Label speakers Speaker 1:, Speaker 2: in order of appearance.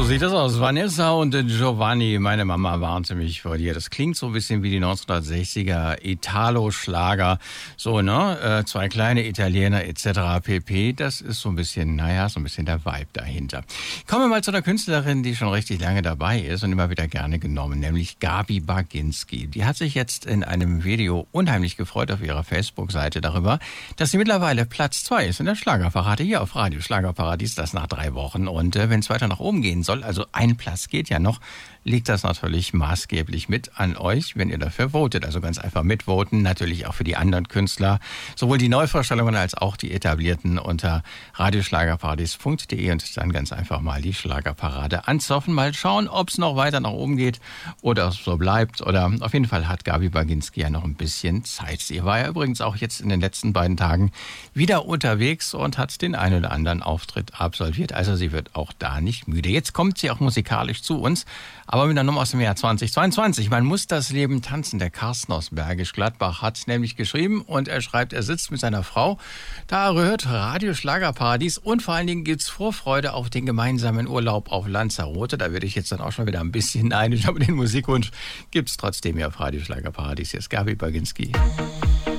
Speaker 1: sieht das aus. Vanessa und Giovanni, meine Mama warnte mich vor dir. Das klingt so ein bisschen wie die 1960er Italo-Schlager. So, ne? Zwei kleine Italiener etc. pp. Das ist so ein bisschen, so ein bisschen der Vibe dahinter. Kommen wir mal zu einer Künstlerin, die schon richtig lange dabei ist und immer wieder gerne genommen, nämlich Gabi Baginski. Die hat sich jetzt in einem Video unheimlich gefreut auf ihrer Facebook-Seite darüber, dass sie mittlerweile Platz 2 ist in der Schlagerparade hier auf Radio Schlagerparadies, das nach 3 Wochen. Und wenn es weiter nach oben gehen soll, also ein Platz geht ja noch, liegt das natürlich maßgeblich mit an euch, wenn ihr dafür votet. Also ganz einfach mitvoten, natürlich auch für die anderen Künstler, sowohl die Neuvorstellungen als auch die etablierten unter radioschlagerparadies.de und dann ganz einfach mal die Schlagerparade anzapfen. Mal schauen, ob es noch weiter nach oben geht oder es so bleibt. Oder auf jeden Fall hat Gabi Baginski ja noch ein bisschen Zeit. Sie war ja übrigens auch jetzt in den letzten beiden Tagen wieder unterwegs und hat den einen oder anderen Auftritt absolviert. Also sie wird auch da nicht müde. Jetzt kommt sie auch musikalisch zu uns, aber mit einer Nummer aus dem Jahr 2022. Man muss das Leben tanzen. Der Carsten aus Bergisch Gladbach hat nämlich geschrieben und er schreibt, er sitzt mit seiner Frau. Da hört Radio Schlagerparadies und vor allen Dingen gibt's Vorfreude auf den gemeinsamen Urlaub auf Lanzarote. Da werde ich jetzt dann auch schon wieder ein bisschen neidisch, aber den Musikwunsch gibt's trotzdem hier auf Radio Schlagerparadies. Hier ist Gabi Baginski.